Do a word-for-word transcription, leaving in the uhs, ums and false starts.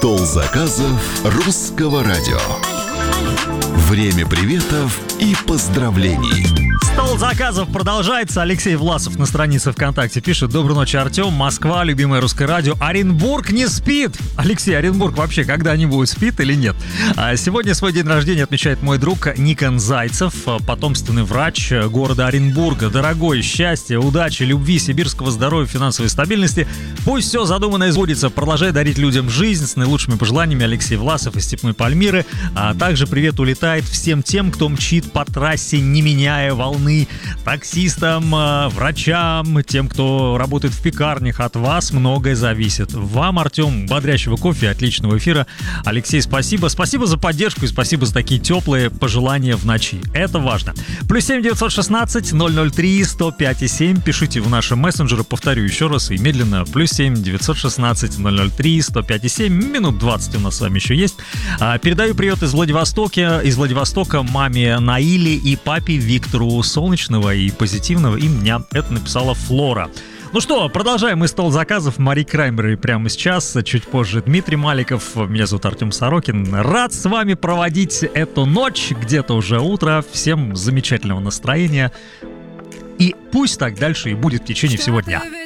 Стол заказов русского радио. Время приветов и поздравлений. Стол заказов продолжается. Алексей Власов на странице ВКонтакте пишет: доброй ночи, Артем, Москва, любимое русское радио. Оренбург не спит. Алексей, Оренбург вообще когда-нибудь спит или нет? Сегодня свой день рождения отмечает мой друг Никон Зайцев, потомственный врач города Оренбурга. Дорогой, счастья, удачи, любви, сибирского здоровья, финансовой стабильности. Пусть все задуманное сбудется. Продолжай дарить людям жизнь. С наилучшими пожеланиями, Алексей Власов из Степной Пальмиры. А также привет улетает всем тем, кто мчит по трассе, не меняя волны, таксистам, врачам, тем, кто работает в пекарнях. От вас многое зависит. Вам, Артем, бодрящего кофе, отличного эфира. Алексей, спасибо. Спасибо за поддержку и спасибо за такие теплые пожелания в ночи. Это важно. Плюс семь девятьсот шестнадцать ноль ноль три сто пять и семь. Пишите в наши мессенджеры, повторю еще раз и медленно. Плюс семь девятьсот шестнадцать ноль ноль три сто пять и семь. Минут двадцать у нас с вами еще есть. Передаю привет из Владивостока, из Владивостока маме Наиле и папе Виктору. Солнечного и позитивного им дня. Это написала Флора. Ну что, продолжаем мы стол заказов. Мари Краймер прямо сейчас, чуть позже Дмитрий Маликов. Меня зовут Артем Сорокин. Рад с вами проводить эту ночь, где-то уже утро. Всем замечательного настроения. И пусть так дальше и будет в течение всего дня.